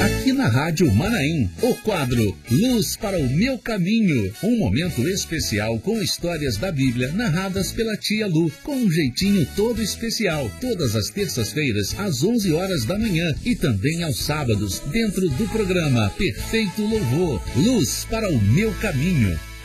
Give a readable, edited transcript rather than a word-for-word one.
Aqui na Rádio Manaim, o quadro Luz para o Meu Caminho. Um momento especial com histórias da Bíblia narradas pela tia Lu, com um jeitinho todo especial. Todas as terças-feiras, às 11 horas da manhã e também aos sábados, dentro do programa Perfeito Louvor. Luz para o Meu Caminho.